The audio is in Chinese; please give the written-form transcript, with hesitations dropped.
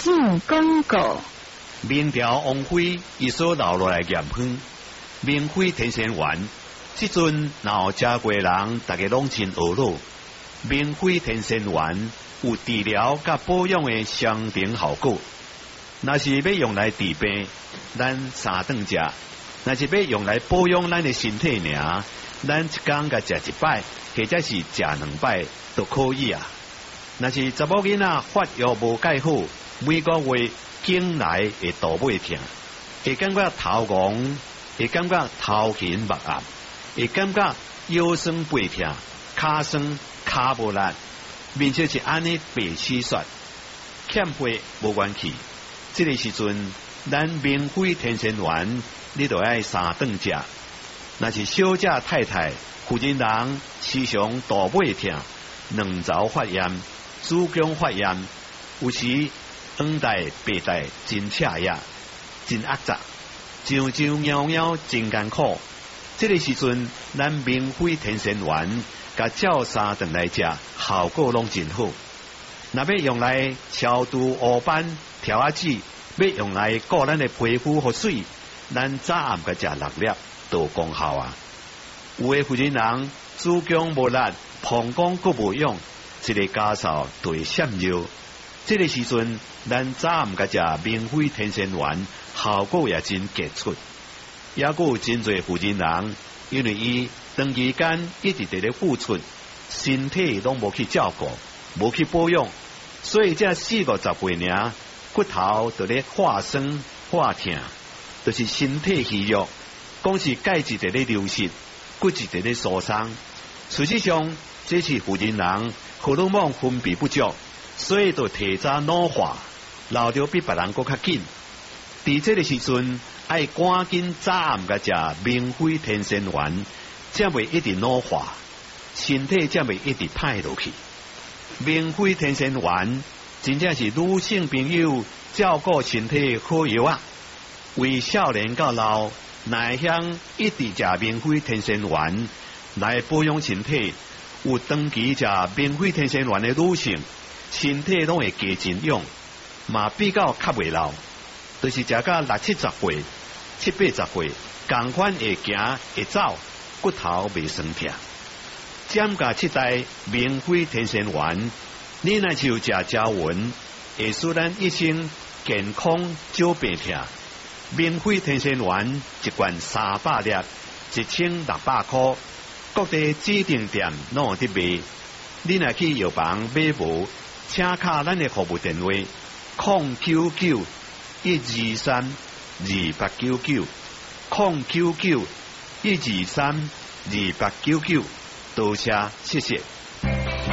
进广告。 明朝王妃伊所留落来盐分，明妃天仙丸，即阵若食过人，大家拢真懊恼。明妃天仙丸有治疗甲保养的相同效果。若是要用来治病，咱三顿食；若是要用来保养咱的身体尔，咱一天甲食一摆，或者是食2摆都可以啊。若是查某囡仔发育无介好，每个月经来会肚尾痛，会感觉头晕，会感觉头晕目暗，会感觉腰酸背痛、骹酸骹无力，面色是安尼白痴雪，欠血无元气。这个时阵，咱明妃天仙丸，你就爱3顿食。若是小姐太太、妇人人时常肚尾痛、卵巢发炎、子宫发炎，有时黄带、白带真赤呀，真压杂，上上袅袅真艰苦。这个时阵，咱明妃天仙丸，甲照3顿来食，效果拢真好。若要用来消除乌斑、条仔痣，要用来顾咱的皮肤和水，咱早暗甲食6粒都有功效啊。有的妇人人子宫无力、膀胱阁无用，一个家嫂就会闪尿。这个时阵，咱早暗甲食明妃天仙丸，效果也真杰出。也有真侪妇人人，因为伊长期间一直伫咧付出，身体拢无去照顾，无去保养，所以这40-50岁尔，骨头就咧化酸化痛，就是身体虚弱，讲是钙质伫咧流失，骨质伫咧疏松。事实上，这是妇人人荷尔蒙分泌不足，所以就提早老化，老着比别人搁较紧。伫这个时阵，爱赶紧早暗甲食明妃天仙丸，才袂一直老化，身体才袂一直歹落去。明妃天仙丸真正是女性朋友照顾身体好药啊！为少年到老，乃想一直食明妃天仙丸来保养身体，有长期食明妃天仙丸的女性，身体拢会加真勇，嘛比较较袂老。就是食到60-70岁、70-80岁，同款会行会走，骨头袂酸痛。减价7袋明妃天仙丸，你若就食胶丸，会使咱一生健康少病痛。明妃天仙丸一罐300粒，1600块，各地指定店拢有伫卖。你若去药房买无，请卡咱的服务电话099-123-2899 099-123-2899，多谢，谢谢。